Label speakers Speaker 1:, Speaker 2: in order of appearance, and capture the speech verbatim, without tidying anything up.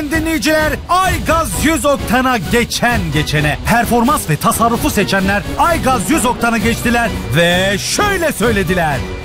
Speaker 1: sayın dinleyiciler, Aygaz yüz oktana geçen geçene performans ve tasarrufu seçenler Aygaz yüz oktana geçtiler ve şöyle söylediler: